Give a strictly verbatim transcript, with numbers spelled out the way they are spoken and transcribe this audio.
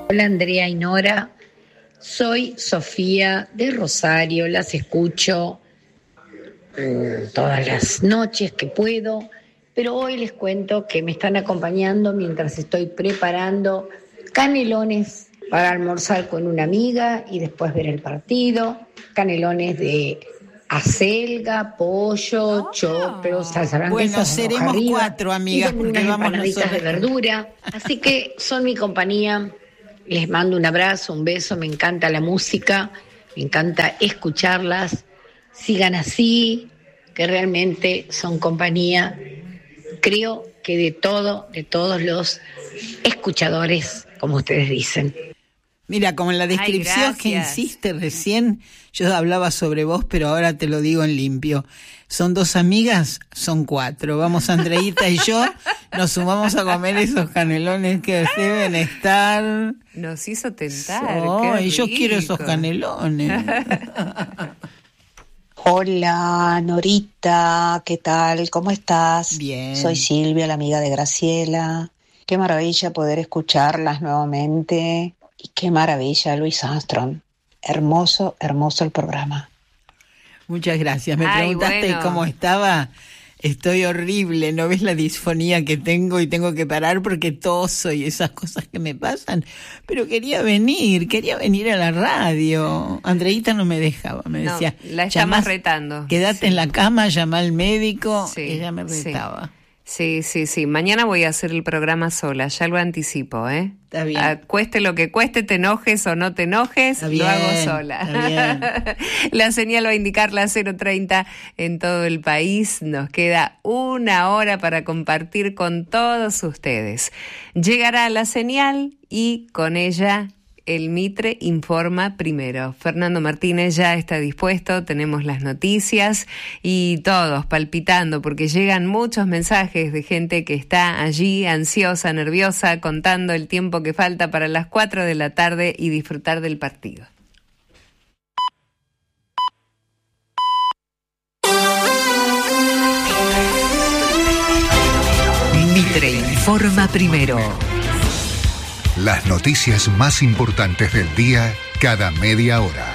Hola Andrea y Nora, soy Sofía de Rosario, las escucho eh, todas las noches que puedo, pero hoy les cuento que me están acompañando mientras estoy preparando canelones para almorzar con una amiga y después ver el partido, canelones de acelga, pollo, choclo, salsa blanca, bueno, y seremos arriba, cuatro amigas y porque unas vamos empanaditas nosotros. de verdura, así que son mi compañía. Les mando un abrazo, un beso, me encanta la música, me encanta escucharlas, sigan así, que realmente son compañía, creo que de todo, de todos los escuchadores, como ustedes dicen. Mira, como en la descripción Ay, que hiciste recién, yo hablaba sobre vos, pero ahora te lo digo en limpio. Son dos amigas, son cuatro. Vamos, Andreita y yo, nos sumamos a comer esos canelones que deben estar. Nos hizo tentar. Oh, qué y yo rico. quiero esos canelones. Hola, Norita, ¿qué tal? ¿Cómo estás? Bien. Soy Silvia, la amiga de Graciela. Qué maravilla poder escucharlas nuevamente. Y qué maravilla, Luis Armstrong. Hermoso, hermoso el programa. Muchas gracias. Me Ay, preguntaste bueno. cómo estaba. Estoy horrible, ¿no ves la disfonía que tengo y tengo que parar porque toso y esas cosas que me pasan? Pero quería venir, quería venir a la radio. Andreita no me dejaba, me No, decía, la estamos "Llamás, retando. quédate Sí. en la cama, llama al médico". Sí, Ella me sí. retaba. Sí, sí, sí. Mañana voy a hacer el programa sola, ya lo anticipo, ¿eh? Está bien. Ah, cueste lo que cueste, te enojes o no te enojes, Está lo bien, hago sola. está bien. La señal va a indicar la cero treinta en todo el país. Nos queda una hora para compartir con todos ustedes. Llegará la señal y con ella el Mitre informa primero. Fernando Martínez ya está dispuesto, tenemos las noticias y todos palpitando porque llegan muchos mensajes de gente que está allí ansiosa, nerviosa, contando el tiempo que falta para las cuatro de la tarde y disfrutar del partido. Mitre informa primero. Las noticias más importantes del día cada media hora.